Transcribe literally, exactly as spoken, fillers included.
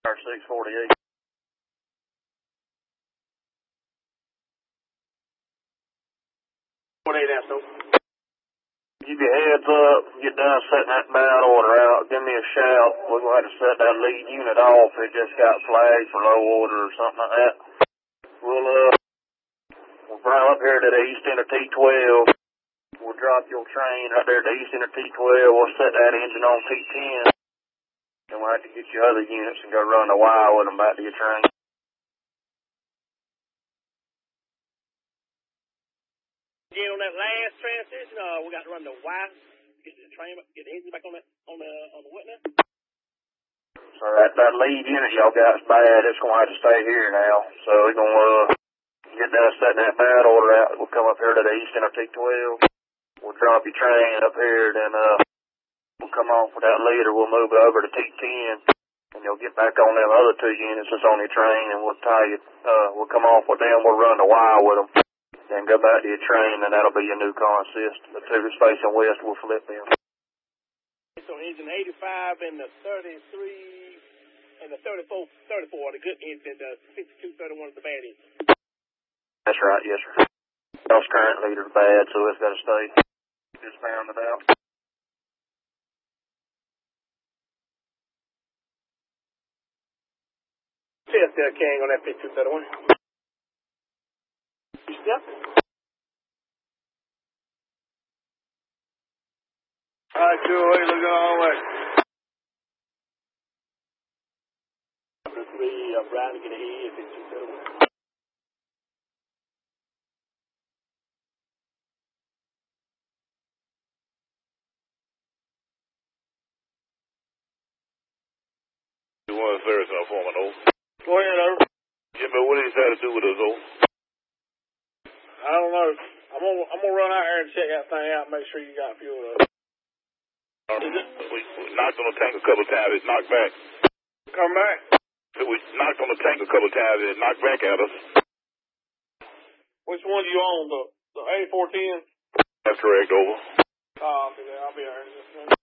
six forty-eight. forty-eight Aston. Keep your heads up, get done setting that bad order out, give me a shout. We're going to have to set that lead unit off. It just got flagged for low order or something like that. We'll, uh, we'll drive up here to the east end of T twelve. We'll drop your train right there at the east end of T twelve. We'll set that engine on T ten. And we'll have to get your other units and go run the wire with them back to your train. Again, on that last transition, uh, we got to run the wire, get the train, get the engine back on that, on the, on the what now? So that, that lead unit y'all got is bad. It's going to have to stay here now. So we're going to, uh, get done setting that bad order out. We'll come up here to the east end of T twelve. We'll drop your train up here, then, uh, we'll come off with that leader. We'll move it over to T ten. And you'll get back on them other two units that's on your train, and we'll tie you, uh, we'll come off with them. We'll run the wire with them. Then go back to your train, and that'll be your new car assist. The two that's facing west will flip them. So engine eighty-five and the thirty-three and the thirty-four, thirty-four are the good engine, the sixty-two thirty-one is the bad engine. That's right, yes, sir. Cross current leader's bad, so it's got to stay. Just found it out. Test there, King, on that fifty-two thirty-one. You step? All right, two oh eight, looking all the way. Number three, uh, Brian to get ahead, fifty-two thirty-one. One third, so foreman, over. Go ahead, over. Jimmy, what did he try to do with us, over? I don't know. I'm gonna, I'm gonna run out here and check that thing out, make sure you got fuel up. Uh, we, we knocked on the tank a couple of times, it knocked back. Come back. So we knocked on the tank a couple of times, and it knocked back at us. Which one you on, the, the eighty-four ten? That's correct, over. Oh, I'll be there. I'll be there in just a minute.